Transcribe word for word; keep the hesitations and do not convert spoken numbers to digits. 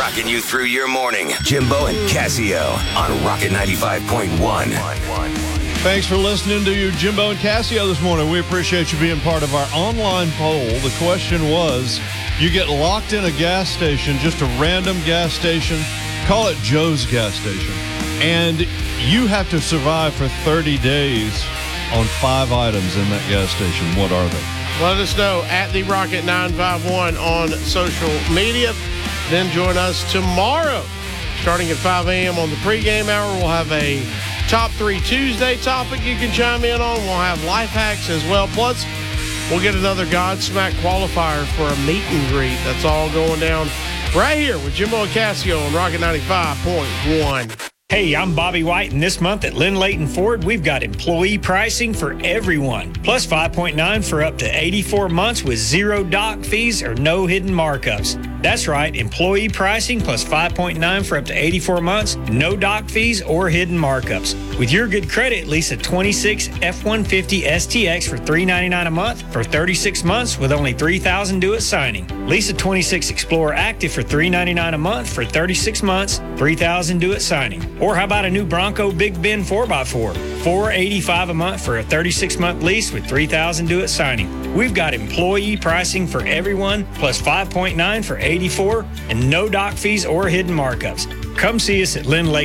rocking you through your morning. Jimbo and Casio on Rocket ninety-five point one. Thanks for listening to you, Jimbo and Casio, this morning. We appreciate you being part of our online poll. The question was, you get locked in a gas station, just a random gas station, call it Joe's gas station, and you have to survive for thirty days on five items in that gas station. What are they? Let us know at the Rocket nine five one on social media. Then join us tomorrow, starting at five a.m. on the pregame hour. We'll have a Top three Tuesday topic you can chime in on. We'll have life hacks as well. Plus, we'll get another Godsmack qualifier for a meet and greet. That's all going down right here with Jimbo and Casio on Rocket ninety-five point one. Hey, I'm Bobby White, and this month at Lynn Layton Ford, we've got employee pricing for everyone. Plus five point nine for up to eighty-four months with zero doc fees or no hidden markups. That's right, employee pricing plus five point nine for up to eighty-four months, no doc fees or hidden markups. With your good credit, lease a twenty-six F one fifty S T X for three hundred ninety-nine dollars a month for thirty-six months with only three thousand dollars due at signing. Lease a twenty-six Explorer Active for three hundred ninety-nine dollars a month for thirty-six months, three thousand dollars due at signing. Or how about a new Bronco Big Ben four by four? four hundred eighty-five dollars a month for a thirty-six month lease with three thousand dollars due at signing. We've got employee pricing for everyone, plus five point nine for eighty-four and no doc fees or hidden markups. Come see us at Lynn Lake.